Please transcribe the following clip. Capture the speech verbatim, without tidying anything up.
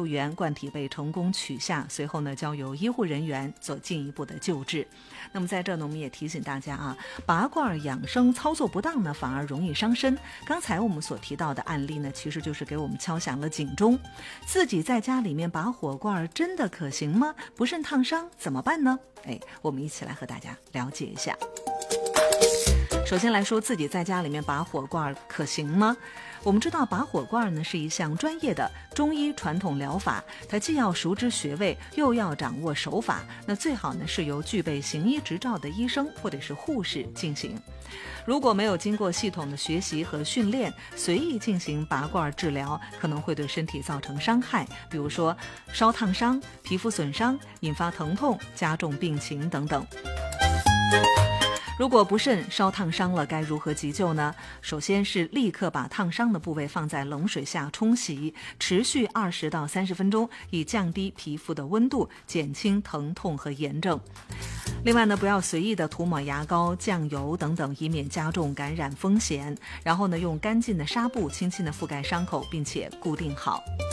救援，冠体被成功取下，随后呢交由医护人员做进一步的救治。那么在这呢，我们也提醒大家啊，拔罐养生操作不当呢，反而容易伤身。刚才我们所提到的案例呢，其实就是给我们敲响了警钟。自己在家里面拔火罐真的可行吗？不慎烫伤怎么办呢？哎，我们一起来和大家了解一下。首先来说，自己在家里面拔火罐可行吗？我们知道拔火罐呢是一项专业的中医传统疗法，它既要熟知穴位，又要掌握手法，那最好呢是由具备行医执照的医生或者是护士进行。如果没有经过系统的学习和训练，随意进行拔罐治疗，可能会对身体造成伤害，比如说烧烫伤、皮肤损伤、引发疼痛、加重病情等等。如果不慎烧烫伤了，该如何急救呢？首先是立刻把烫伤的部位放在冷水下冲洗，持续二十到三十分钟，以降低皮肤的温度，减轻疼痛和炎症。另外呢，不要随意的涂抹牙膏、酱油等等，以免加重感染风险。然后呢，用干净的纱布轻轻的覆盖伤口，并且固定好。